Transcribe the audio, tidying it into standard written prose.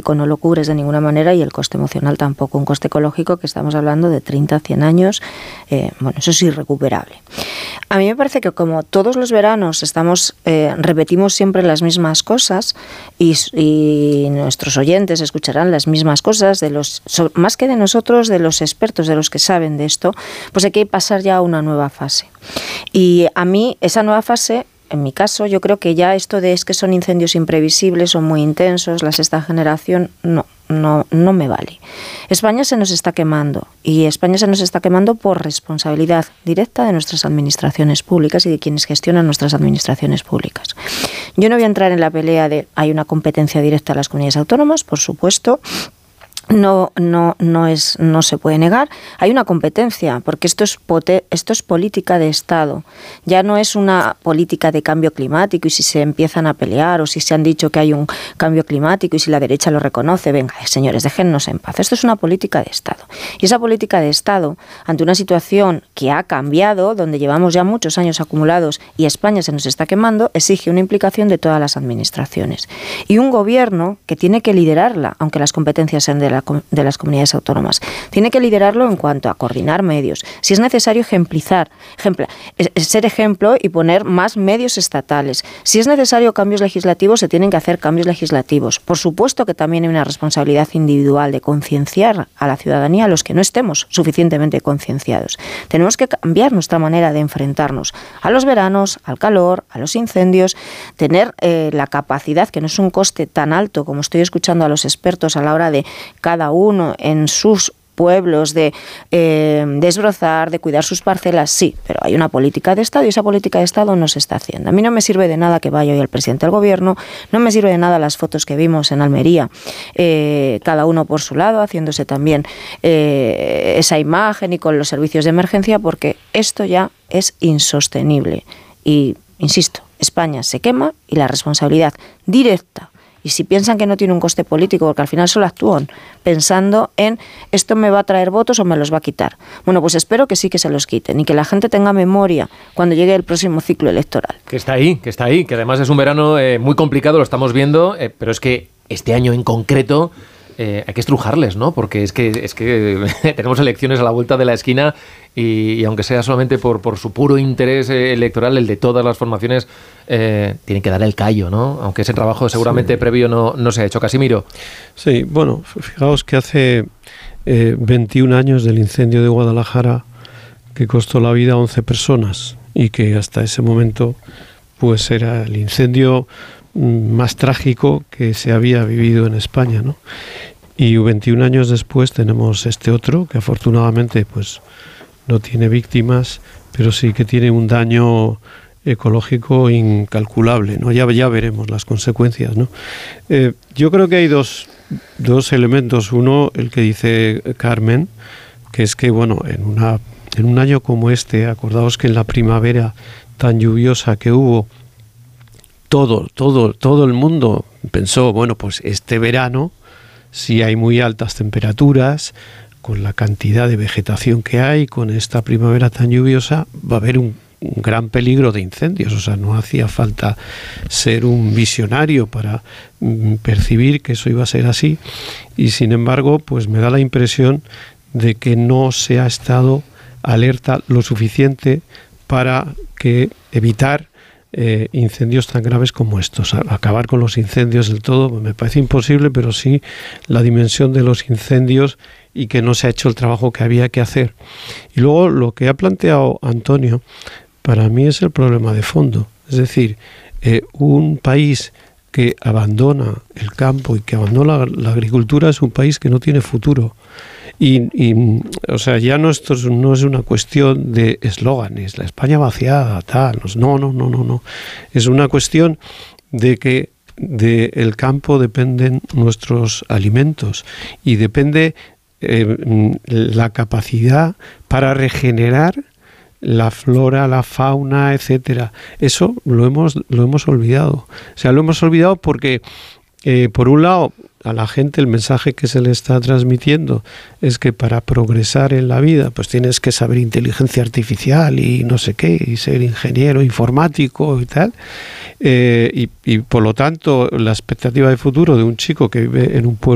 ecológico no lo cubres de ninguna manera y el coste emocional tampoco. Un coste ecológico que estamos hablando de 30 a 100 años, eso es irrecuperable. A mí me parece que como todos los veranos repetimos siempre las mismas cosas y nuestros oyentes escucharán las mismas cosas, más que de nosotros, de los expertos, de los que saben de esto, pues hay que pasar ya a una nueva fase. Y a mí esa nueva fase, en mi caso, yo creo que ya esto de es que son incendios imprevisibles, son muy intensos, la sexta generación, no me vale. España se nos está quemando y España se nos está quemando por responsabilidad directa de nuestras administraciones públicas y de quienes gestionan nuestras administraciones públicas. Yo no voy a entrar en la pelea de hay una competencia directa a las comunidades autónomas, por supuesto. No se puede negar. Hay una competencia, porque esto es política de Estado. Ya no es una política de cambio climático y si se empiezan a pelear o si se han dicho que hay un cambio climático y si la derecha lo reconoce, venga, señores, déjennos en paz. Esto es una política de Estado. Y esa política de Estado, ante una situación que ha cambiado, donde llevamos ya muchos años acumulados y España se nos está quemando, exige una implicación de todas las administraciones. Y un gobierno que tiene que liderarla, aunque las competencias sean de las comunidades autónomas. Tiene que liderarlo en cuanto a coordinar medios. Si es necesario ser ejemplo y poner más medios estatales. Si es necesario cambios legislativos, se tienen que hacer cambios legislativos. Por supuesto que también hay una responsabilidad individual de concienciar a la ciudadanía, a los que no estemos suficientemente concienciados. Tenemos que cambiar nuestra manera de enfrentarnos a los veranos, al calor, a los incendios, tener la capacidad, que no es un coste tan alto como estoy escuchando a los expertos a la hora de cada uno en sus pueblos de desbrozar, de cuidar sus parcelas, sí, pero hay una política de Estado y esa política de Estado no se está haciendo. A mí no me sirve de nada que vaya hoy el presidente del gobierno, no me sirve de nada las fotos que vimos en Almería, cada uno por su lado, haciéndose también esa imagen y con los servicios de emergencia, porque esto ya es insostenible. Y, insisto, España se quema y la responsabilidad directa. Y si piensan que no tiene un coste político, porque al final solo actúan pensando en esto me va a traer votos o me los va a quitar. Bueno, pues espero que sí que se los quiten y que la gente tenga memoria cuando llegue el próximo ciclo electoral. Que está ahí, que además es un verano muy complicado, lo estamos viendo, pero es que este año en concreto hay que estrujarles, ¿no? Porque es que tenemos elecciones a la vuelta de la esquina y aunque sea solamente por su puro interés electoral, el de todas las formaciones tienen que dar el callo, ¿no? Aunque ese trabajo seguramente previo no se ha hecho. Casimiro. Sí, bueno, fijaos que hace 21 años del incendio de Guadalajara que costó la vida a 11 personas y que hasta ese momento pues era el incendio más trágico que se había vivido en España, ¿no? Y 21 años después tenemos este otro que afortunadamente pues no tiene víctimas, pero sí que tiene un daño ecológico incalculable, ¿no? Ya veremos las consecuencias, ¿no? Yo creo que hay dos elementos. Uno, el que dice Carmen, que es que bueno, en un año como este, acordaos que en la primavera tan lluviosa que hubo, todo el mundo pensó, bueno, pues este verano, si hay muy altas temperaturas, con la cantidad de vegetación que hay, con esta primavera tan lluviosa, va a haber un gran peligro de incendios. O sea, no hacía falta ser un visionario para percibir que eso iba a ser así. Y sin embargo, pues me da la impresión de que no se ha estado alerta lo suficiente para evitar incendios tan graves como estos. Acabar con los incendios del todo me parece imposible, pero sí la dimensión de los incendios y que no se ha hecho el trabajo que había que hacer. Y luego lo que ha planteado Antonio, para mí es el problema de fondo. Es decir, un país que abandona el campo y que abandona la agricultura es un país que no tiene futuro. O sea, ya esto no es una cuestión de eslóganes, la España vaciada, tal, no. Es una cuestión de que del campo dependen nuestros alimentos y depende la capacidad para regenerar la flora, la fauna, etcétera. Eso lo hemos olvidado. O sea, lo hemos olvidado porque por un lado, a la gente el mensaje que se le está transmitiendo es que para progresar en la vida pues tienes que saber inteligencia artificial y no sé qué, y ser ingeniero informático y tal, y por lo tanto la expectativa de futuro de un chico que vive en un pueblo